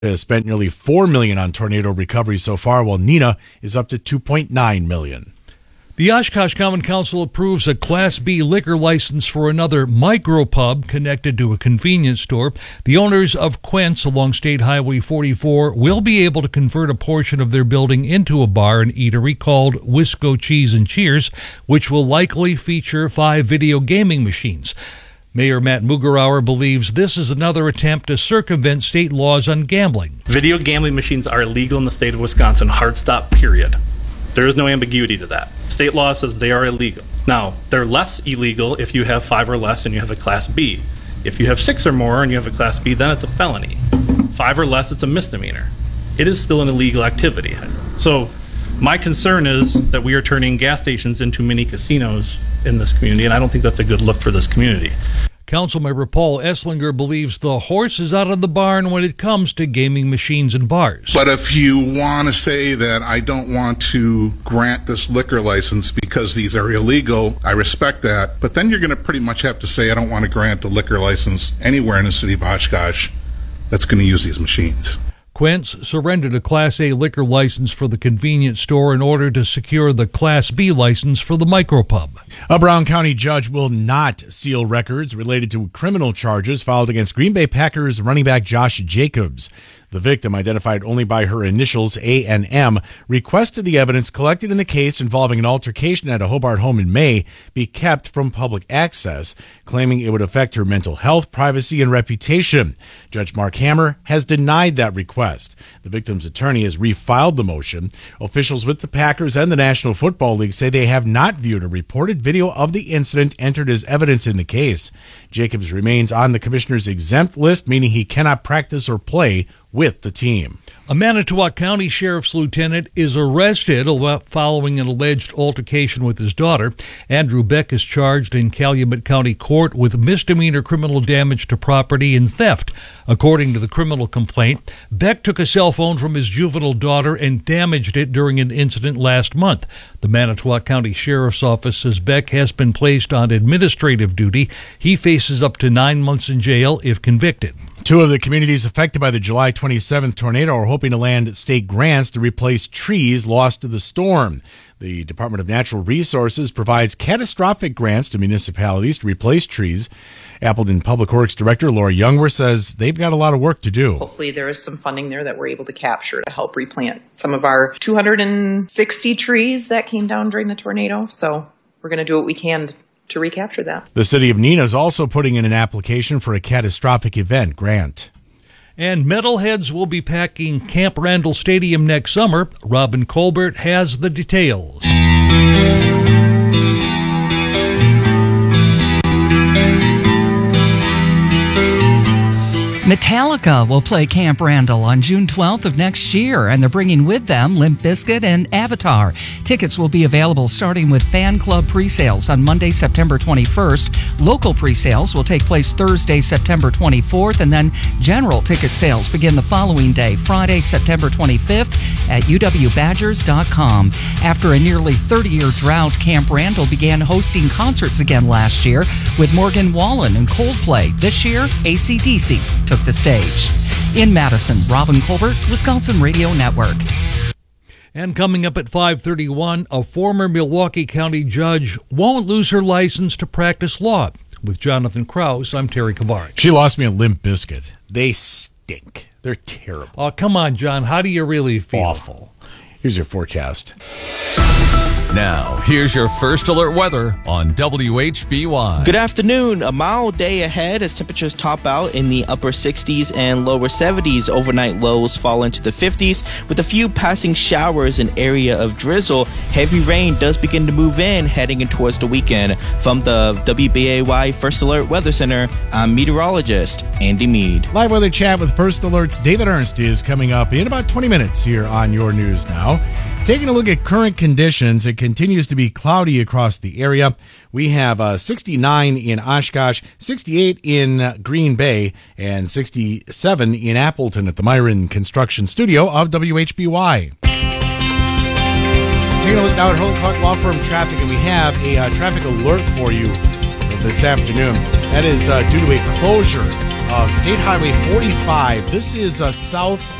Has spent nearly $4 million on tornado recovery so far, while Neenah is up to $2.9 million. The Oshkosh Common Council approves a Class B liquor license for another micropub connected to a convenience store. The owners of Quent's along State Highway 44 will be able to convert a portion of their building into a bar and eatery called Wisco Cheese and Cheers, which will likely feature 5 video gaming machines. Mayor Matt Mugerauer believes this is another attempt to circumvent state laws on gambling. Video gambling machines are illegal in the state of Wisconsin, hard stop, period. There is no ambiguity to that. State law says they are illegal. Now, they're less illegal if you have 5 or less and you have a Class B. If you have 6 or more and you have a Class B, then it's a felony. 5 or less, it's a misdemeanor. It is still an illegal activity. So my concern is that we are turning gas stations into mini casinos in this community, and I don't think that's a good look for this community. Councilmember Paul Esslinger believes the horse is out of the barn when it comes to gaming machines and bars. But if you want to say that I don't want to grant this liquor license because these are illegal, I respect that. But then you're going to pretty much have to say I don't want to grant a liquor license anywhere in the city of Oshkosh that's going to use these machines. Quent's surrendered a Class A liquor license for the convenience store in order to secure the Class B license for the micropub. A Brown County judge will not seal records related to criminal charges filed against Green Bay Packers running back Josh Jacobs. The victim, identified only by her initials A and M, requested the evidence collected in the case involving an altercation at a Hobart home in May be kept from public access, claiming it would affect her mental health, privacy, and reputation. Judge Mark Hammer has denied that request. The victim's attorney has refiled the motion. Officials with the Packers and the National Football League say they have not viewed a reported video of the incident entered as evidence in the case. Jacobs remains on the commissioner's exempt list, meaning he cannot practice or play with the team. A Manitowoc County Sheriff's Lieutenant is arrested following an alleged altercation with his daughter. Andrew Beck is charged in Calumet County Court with misdemeanor criminal damage to property and theft. According to the criminal complaint, Beck took a cell phone from his juvenile daughter and damaged it during an incident last month. The Manitowoc County Sheriff's Office says Beck has been placed on administrative duty. He faces up to 9 months in jail if convicted. 2 of the communities affected by the July 27th tornado are hoping to land state grants to replace trees lost to the storm. The Department of Natural Resources provides catastrophic grants to municipalities to replace trees. Appleton Public Works Director Laura Youngworth says they've got a lot of work to do. Hopefully there is some funding there that we're able to capture to help replant some of our 260 trees that came down during the tornado. So we're going to do what we can to recapture that. The city of Neenah is also putting in an application for a catastrophic event grant. And metalheads will be packing Camp Randall Stadium next summer. Robin Colbert has the details. Metallica will play Camp Randall on June 12th of next year, and they're bringing with them Limp Bizkit and Avatar. Tickets will be available starting with fan club pre-sales on Monday, September 21st. Local pre-sales will take place Thursday, September 24th, and then general ticket sales begin the following day, Friday, September 25th at uwbadgers.com. After a nearly 30-year drought, Camp Randall began hosting concerts again last year with Morgan Wallen and Coldplay. This year, AC/DC took the stage. In Madison, Robin Colbert, Wisconsin Radio Network. And coming up at 5:31, a former Milwaukee County judge won't lose her license to practice law. With Jonathan Krause, I'm Terry Kavarich. She lost me a Limp Bizkit. They stink. They're terrible. Oh, come on, John. How do you really feel? Awful. Here's your forecast. Now, here's your first alert weather on WHBY. Good afternoon. A mild day ahead as temperatures top out in the upper 60s and lower 70s. Overnight lows fall into the 50s with a few passing showers and area of drizzle. Heavy rain does begin to move in heading in towards the weekend. From the WBAY First Alert Weather Center, I'm meteorologist Andy Mead. Live weather chat with First Alert's David Ernst is coming up in about 20 minutes here on Your News Now. Taking a look at current conditions, it continues to be cloudy across the area. We have 69 in Oshkosh, 68 in Green Bay, and 67 in Appleton at the Myron Construction Studio of WHBY. Taking a look now at Hurley Clark Law Firm traffic, and we have a traffic alert for you this afternoon. That is due to a closure State Highway 45. This is south